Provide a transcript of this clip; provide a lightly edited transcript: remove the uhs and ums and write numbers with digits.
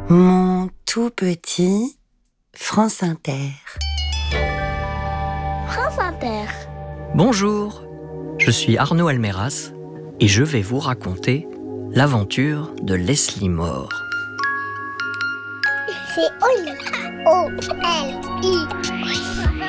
Mon tout petit France Inter. France Inter. Bonjour, je suis Arnaud Almeras et je vais vous raconter l'aventure de Leslie Moore. C'est Oli. O-L-I.